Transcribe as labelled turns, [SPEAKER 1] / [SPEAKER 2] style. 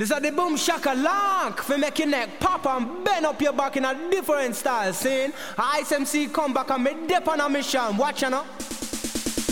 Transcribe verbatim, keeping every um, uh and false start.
[SPEAKER 1] This is the boom shaka lock for make your neck pop and bend up your back in a different style. Seeing I S M C come back and me dip on a mission. Watch you know.